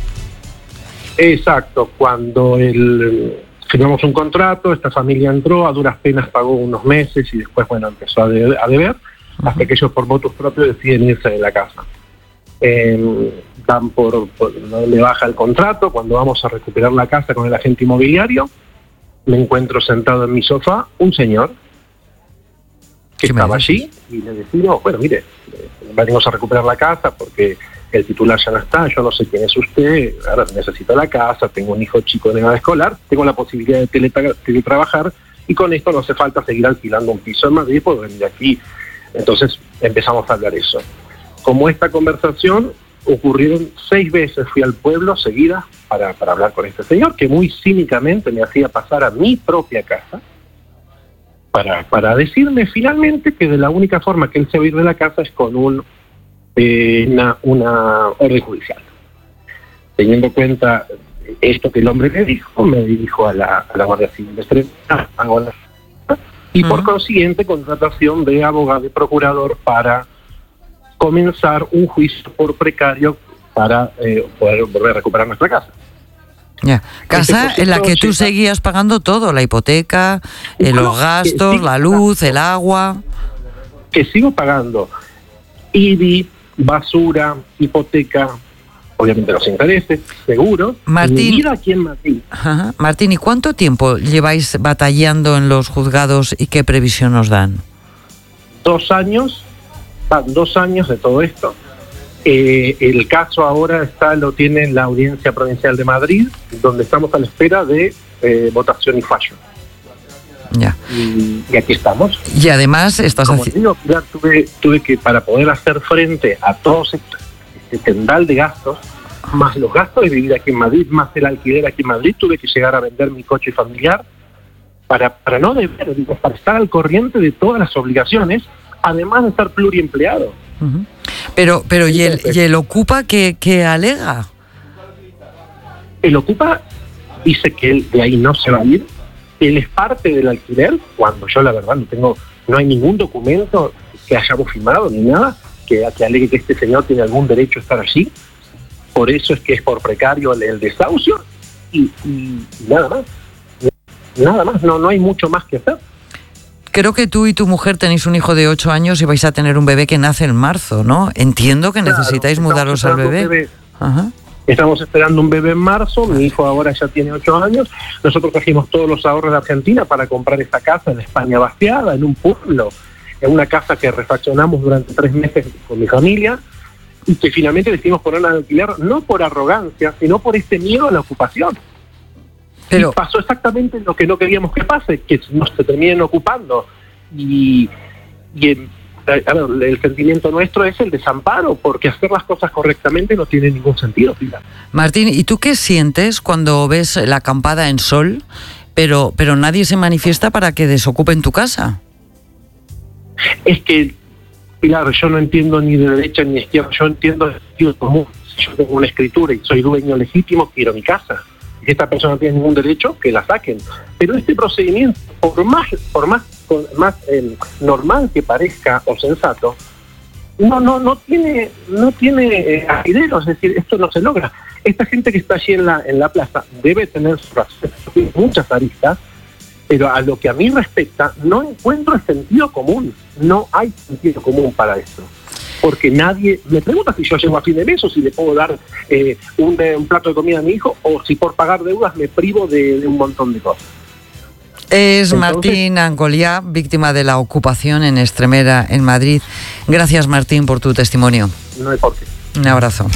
Exacto, cuando el, firmamos un contrato, esta familia entró, a duras penas pagó unos meses y después, bueno, empezó a, de, a deber, uh-huh. hasta que ellos por votos propios deciden irse de la casa. Eh, dan por, por no le baja el contrato. Cuando vamos a recuperar la casa con el agente inmobiliario, me encuentro sentado en mi sofá un señor que estaba allí y le decimos, bueno, mire, venimos a recuperar la casa porque el titular ya no está, yo no sé quién es usted, ahora necesito la casa, tengo un hijo chico de edad escolar, tengo la posibilidad de teletra- teletrabajar y con esto no hace falta seguir alquilando un piso en Madrid por venir aquí. Entonces empezamos a hablar eso. Como esta conversación ocurrieron seis veces, fui al pueblo seguidas para, para hablar con este señor, que muy cínicamente me hacía pasar a mi propia casa para, para decirme finalmente que de la única forma que él se va a ir de la casa es con un, eh, una, una orden judicial. Teniendo en cuenta esto que el hombre me dijo, me dirijo a la, a la Guardia Civil de Extremadura, hago la, y por consiguiente contratación de abogado y procurador para comenzar un juicio por precario para eh, poder volver a recuperar nuestra casa. Ya. Casa este en la que tú llega... seguías pagando todo, la hipoteca, eh, los gastos, la luz, el agua. Que sigo pagando I B I, basura, hipoteca, obviamente los intereses, seguros. Martín, mi vida aquí en Madrid. Ajá. Martín, ¿y cuánto tiempo lleváis batallando en los juzgados y qué previsión nos dan? Dos años. Van dos años de todo esto. Eh, el caso ahora está lo tiene la Audiencia Provincial de Madrid, donde estamos a la espera de eh, votación y fallo. Ya. Y, y aquí estamos. Y además estás haciendo... Ya tuve, tuve que, para poder hacer frente a todo este, este tendal de gastos, más los gastos de vivir aquí en Madrid, más el alquiler aquí en Madrid, tuve que llegar a vender mi coche familiar para, para no deber, digo, para estar al corriente de todas las obligaciones, además de estar pluriempleado. Uh-huh. Pero, pero ¿y el, y el Ocupa qué, qué alega? El Ocupa dice que él de ahí no se va a ir, él es parte del alquiler, cuando yo la verdad no tengo, no hay ningún documento que hayamos firmado ni nada que, que alegue que este señor tiene algún derecho a estar allí. Por eso es que es por precario el, el desahucio y, y nada más. Nada más, no, no hay mucho más que hacer. Creo que tú y tu mujer tenéis un hijo de ocho años y vais a tener un bebé que nace en marzo, ¿no? Entiendo que claro, necesitáis mudaros al bebé. bebé. Ajá. Estamos esperando un bebé en marzo, mi hijo ahora ya tiene ocho años. Nosotros trajimos todos los ahorros de Argentina para comprar esta casa en España vaciada, en un pueblo, en una casa que refaccionamos durante tres meses con mi familia y que finalmente decidimos ponerla en alquiler no por arrogancia, sino por este miedo a la ocupación. Pero... Y pasó exactamente lo que no queríamos que pase, que nos se terminen ocupando. Y, y el, el, el sentimiento nuestro es el desamparo, porque hacer las cosas correctamente no tiene ningún sentido. Pilar. Martín, ¿y tú qué sientes cuando ves la acampada en sol, pero, pero nadie se manifiesta para que desocupen tu casa? Es que, Pilar, yo no entiendo ni de derecha ni de izquierda, yo entiendo el sentido común. Si yo tengo una escritura y soy dueño legítimo, quiero mi casa. Si esta persona no tiene ningún derecho, que la saquen. Pero este procedimiento, por más por más, más eh, normal que parezca o sensato, no no no tiene no tiene eh, asidero, es decir, esto no se logra. Esta gente que está allí en la en la plaza debe tener sus razones, muchas aristas, pero a lo que a mí respecta no encuentro sentido común, no hay sentido común para esto. Porque nadie me pregunta si yo llego a fin de mes o si le puedo dar eh, un, un plato de comida a mi hijo, o si por pagar deudas me privo de, de un montón de cosas. Es Entonces, Martín Angoliá, víctima de la ocupación en Extremera, en Madrid. Gracias, Martín, por tu testimonio. No hay por qué. Un abrazo.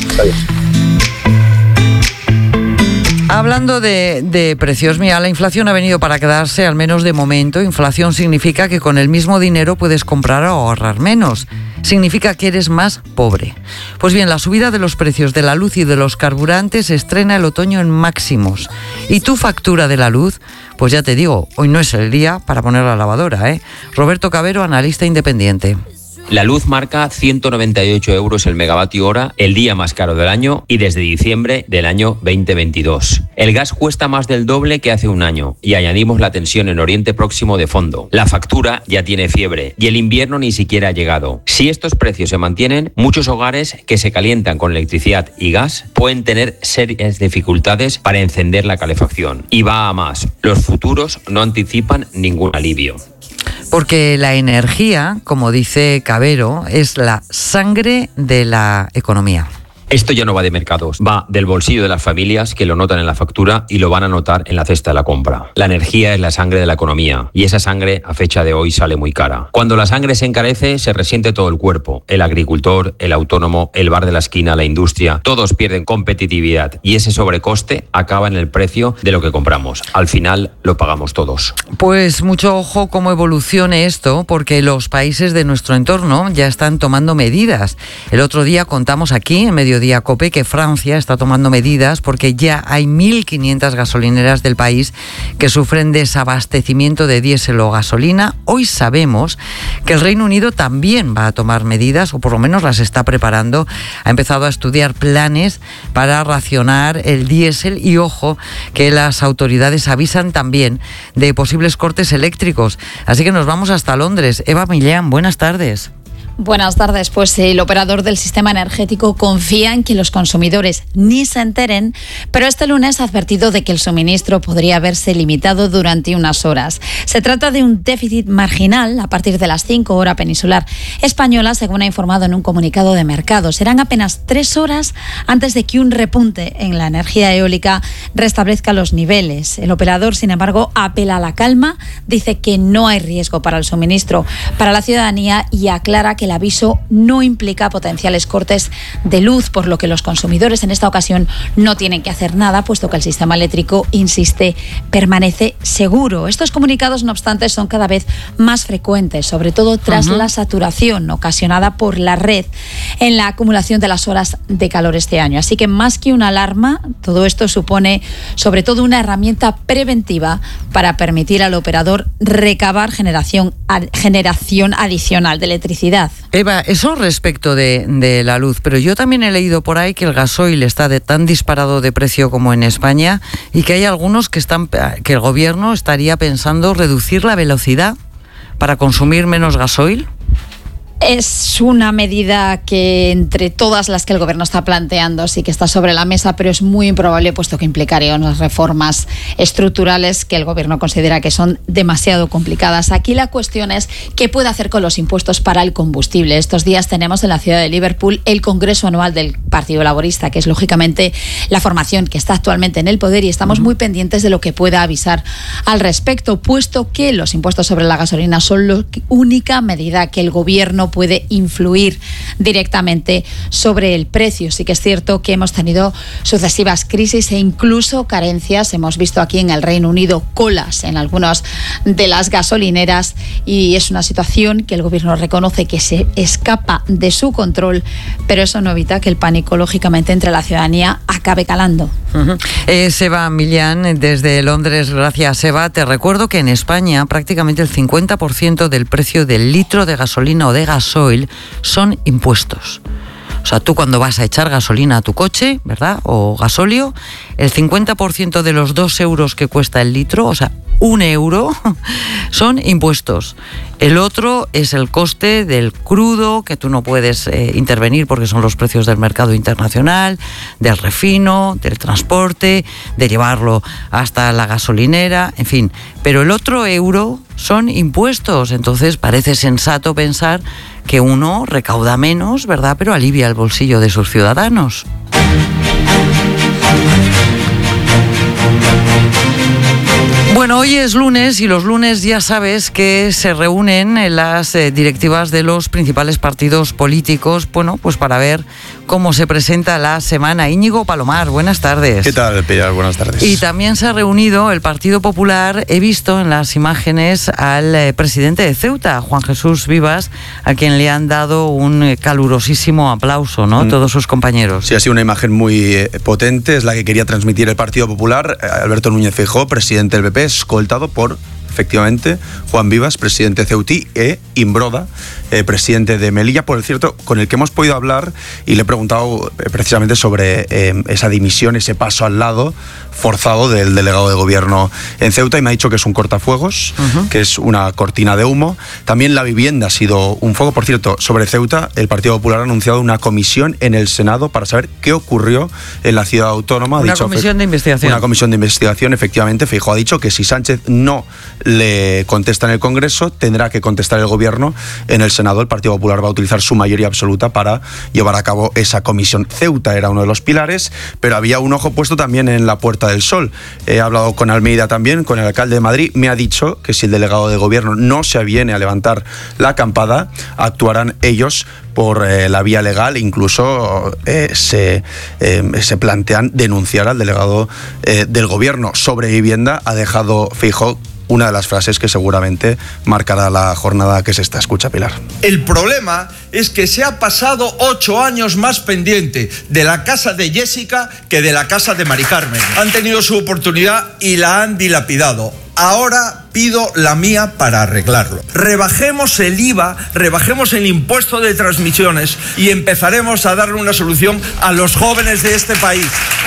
Hablando de, de precios, mira, la inflación ha venido para quedarse, al menos de momento. Inflación significa que con el mismo dinero puedes comprar o ahorrar menos. Significa que eres más pobre. Pues bien, la subida de los precios de la luz y de los carburantes estrena el otoño en máximos. ¿Y tu factura de la luz? Pues ya te digo, hoy no es el día para poner la lavadora, ¿eh? Roberto Cabero, analista independiente. La luz marca ciento noventa y ocho euros el megavatio hora, el día más caro del año y desde diciembre del año veinte veintidós. El gas cuesta más del doble que hace un año y añadimos la tensión en Oriente Próximo de fondo. La factura ya tiene fiebre y el invierno ni siquiera ha llegado. Si estos precios se mantienen, muchos hogares que se calientan con electricidad y gas pueden tener serias dificultades para encender la calefacción. Y va a más, los futuros no anticipan ningún alivio. Porque la energía, como dice Cabero, es la sangre de la economía. Esto ya no va de mercados, va del bolsillo de las familias que lo notan en la factura y lo van a notar en la cesta de la compra. La energía es la sangre de la economía y esa sangre a fecha de hoy sale muy cara. Cuando la sangre se encarece, se resiente todo el cuerpo. El agricultor, el autónomo, el bar de la esquina, la industria, todos pierden competitividad y ese sobrecoste acaba en el precio de lo que compramos. Al final lo pagamos todos. Pues mucho ojo cómo evolucione esto, porque los países de nuestro entorno ya están tomando medidas. El otro día contamos aquí en Medio Día COPE que Francia está tomando medidas porque ya hay mil quinientas gasolineras del país que sufren desabastecimiento de diésel o gasolina. Hoy sabemos que el Reino Unido también va a tomar medidas, o por lo menos las está preparando. Ha empezado a estudiar planes para racionar el diésel y ojo que las autoridades avisan también de posibles cortes eléctricos. Así que nos vamos hasta Londres. Eva Millán, buenas tardes. Buenas tardes. Pues el operador del sistema energético confía en que los consumidores ni se enteren, pero este lunes ha advertido de que el suministro podría verse limitado durante unas horas. Se trata de un déficit marginal a partir de las cinco hora peninsular española, según ha informado en un comunicado de mercado. Serán apenas tres horas antes de que un repunte en la energía eólica restablezca los niveles. El operador, sin embargo, apela a la calma, dice que no hay riesgo para el suministro para la ciudadanía y aclara que el aviso no implica potenciales cortes de luz, por lo que los consumidores en esta ocasión no tienen que hacer nada, puesto que el sistema eléctrico, insiste, permanece seguro. Estos comunicados, no obstante, son cada vez más frecuentes, sobre todo tras uh-huh. la saturación ocasionada por la red en la acumulación de las horas de calor este año. Así que más que una alarma, todo esto supone sobre todo una herramienta preventiva para permitir al operador recabar generación, generación adicional de electricidad. Eva, eso respecto de, de la luz, pero yo también he leído por ahí que el gasoil está de tan disparado de precio como en España y que hay algunos que están que el gobierno estaría pensando reducir la velocidad para consumir menos gasoil. Es una medida que entre todas las que el Gobierno está planteando sí que está sobre la mesa, pero es muy improbable puesto que implicaría unas reformas estructurales que el Gobierno considera que son demasiado complicadas. Aquí la cuestión es qué puede hacer con los impuestos para el combustible. Estos días tenemos en la ciudad de Liverpool el Congreso Anual del Partido Laborista, que es lógicamente la formación que está actualmente en el poder, y estamos muy pendientes de lo que pueda avisar al respecto, puesto que los impuestos sobre la gasolina son la única medida que el Gobierno puede influir directamente sobre el precio. Sí que es cierto que hemos tenido sucesivas crisis e incluso carencias. Hemos visto aquí en el Reino Unido colas en algunas de las gasolineras y es una situación que el Gobierno reconoce que se escapa de su control, pero eso no evita que el pánico, lógicamente, entre la ciudadanía acabe calando. Uh-huh. Eh, Seba Millán, desde Londres. Gracias, Seba. Te recuerdo que en España prácticamente el cincuenta por ciento del precio del litro de gasolina o de gasoil son impuestos. O sea, tú cuando vas a echar gasolina a tu coche, ¿verdad? O gasóleo, el cincuenta por ciento de los dos euros que cuesta el litro, o sea, un euro, son impuestos. El otro es el coste del crudo, que tú no puedes eh, intervenir porque son los precios del mercado internacional, del refino, del transporte, de llevarlo hasta la gasolinera, en fin. Pero el otro euro son impuestos, entonces parece sensato pensar que uno recauda menos, ¿verdad?, pero alivia el bolsillo de sus ciudadanos. Bueno, hoy es lunes y los lunes ya sabes que se reúnen en las eh, directivas de los principales partidos políticos, bueno, pues para ver cómo se presenta la semana. Íñigo Palomar, buenas tardes. ¿Qué tal, Pilar? Buenas tardes. Y también se ha reunido el Partido Popular. He visto en las imágenes al eh, presidente de Ceuta, Juan Jesús Vivas, a quien le han dado un eh, calurosísimo aplauso, ¿no? Mm. Todos sus compañeros. Sí, ha sido una imagen muy eh, potente, es la que quería transmitir el Partido Popular. Eh, Alberto Núñez Feijóo, presidente del P P, escoltado por, efectivamente, Juan Vivas, presidente de Ceutí, e Imbroda, eh, presidente de Melilla, por el cierto, con el que hemos podido hablar y le he preguntado eh, precisamente sobre eh, esa dimisión, ese paso al lado forzado del delegado de gobierno en Ceuta, y me ha dicho que es un cortafuegos, uh-huh. que es una cortina de humo. También la vivienda ha sido un foco. Por cierto, sobre Ceuta, el Partido Popular ha anunciado una comisión en el Senado para saber qué ocurrió en la ciudad autónoma. Una ha dicho, comisión de investigación. Una comisión de investigación, efectivamente. Feijóo ha dicho que si Sánchez no le contesta en el Congreso, tendrá que contestar el gobierno en el Senado. El Partido Popular va a utilizar su mayoría absoluta para llevar a cabo esa comisión. Ceuta era uno de los pilares, pero había un ojo puesto también en la Puerta del Sol. He hablado con Almeida también, con el alcalde de Madrid. Me ha dicho que si el delegado de gobierno no se aviene a levantar la acampada, actuarán ellos por eh, la vía legal. Incluso eh, se, eh, se plantean denunciar al delegado eh, del gobierno. Sobre vivienda ha dejado Feijóo una de las frases que seguramente marcará la jornada que se está. Escucha, Pilar. El problema es que se ha pasado ocho años más pendiente de la casa de Jessica que de la casa de Mari Carmen. Han tenido su oportunidad y la han dilapidado. Ahora pido la mía para arreglarlo. Rebajemos el I V A, rebajemos el impuesto de transmisiones y empezaremos a darle una solución a los jóvenes de este país.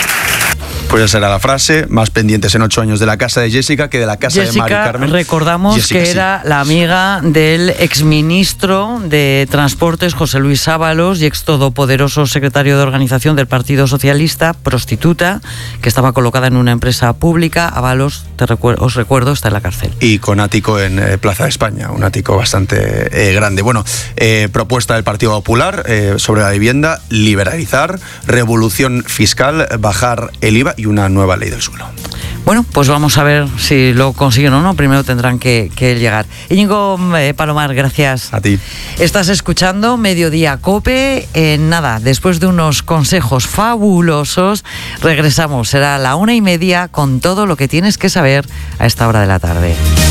Pues esa era la frase, más pendientes en ocho años de la casa de Jessica que de la casa Jessica, de Mari Carmen. Recordamos Jessica, que sí. era la amiga del exministro de Transportes, José Luis Ábalos, y ex todopoderoso secretario de organización del Partido Socialista, prostituta, que estaba colocada en una empresa pública. Ábalos, te recuer- os recuerdo, está en la cárcel. Y con ático en eh, Plaza de España, un ático bastante eh, grande. Bueno, eh, propuesta del Partido Popular eh, sobre la vivienda: liberalizar, revolución fiscal, bajar el I V A y una nueva ley del suelo. Bueno, pues vamos a ver si lo consiguen o no. Primero tendrán que, que llegar. Íñigo eh, Palomar, gracias. A ti. Estás escuchando Mediodía COPE. Eh, nada, después de unos consejos fabulosos, regresamos. Será a la una y media con todo lo que tienes que saber a esta hora de la tarde.